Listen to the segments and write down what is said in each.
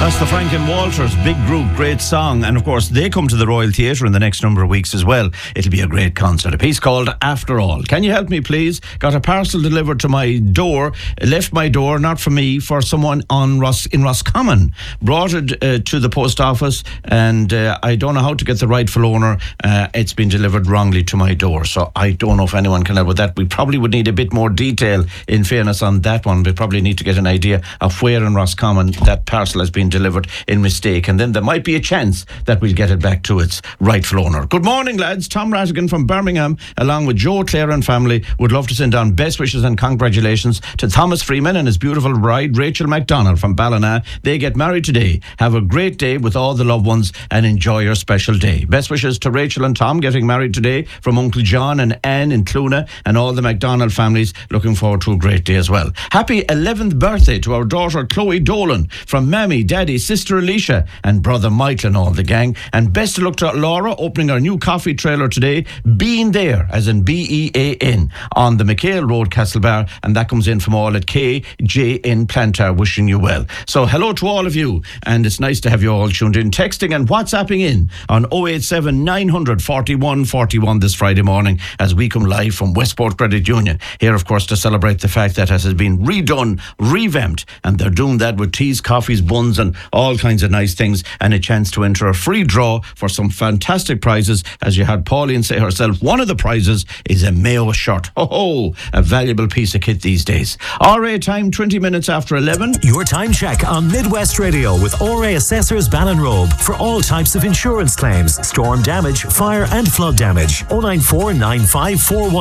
That's the Franklin Walters, big group, great song. And of course, they come to the Royal Theatre in the next number of weeks as well. It'll be a great concert. A piece called After All. Can you help me, please? Got a parcel delivered to my door. Left my door, not for me, for someone in Roscommon. Brought it to the post office, and I don't know how to get the rightful owner. It's been delivered wrongly to my door. So I don't know if anyone can help with that. We probably would need a bit more detail, in fairness, on that one. We probably need to get an idea of where in Roscommon that parcel has been delivered in mistake, and then there might be a chance that we'll get it back to its rightful owner. Good morning, lads. Tom Rattigan from Birmingham, along with Joe, Claire and family, would love to send down best wishes and congratulations to Thomas Freeman and his beautiful bride Rachel McDonald from Ballina. They get married today. Have a great day with all the loved ones and enjoy your special day. Best wishes to Rachel and Tom getting married today from Uncle John and Anne in Clona, and all the McDonald families. Looking forward to a great day as well. Happy 11th birthday to our daughter Chloe Dolan from Mammy, Daddy, Sister Alicia and brother Michael and all the gang. And best of luck to Laura opening our new coffee trailer today. Bean there, as in BEAN, on the McHale Road, Castlebar, and that comes in from all at KJN Plantar, wishing you well. So hello to all of you, and it's nice to have you all tuned in, texting and WhatsApping in on 087 900 41 41 this Friday morning as we come live from Westport Credit Union. Here, of course, to celebrate the fact that it has been redone, revamped, and they're doing that with teas, coffees, buns and all kinds of nice things, and a chance to enter a free draw for some fantastic prizes. As you had Pauline say herself, one of the prizes is a Mayo shirt. Oh, a valuable piece of kit these days. RA time, 20 minutes after 11. Your time check on Midwest Radio with RA Assessors Ballinrobe for all types of insurance claims, storm damage, fire and flood damage. 094 95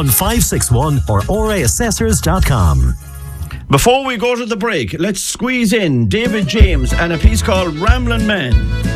41561 or raassessors.com. Before we go to the break, let's squeeze in David James and a piece called Ramblin' Man.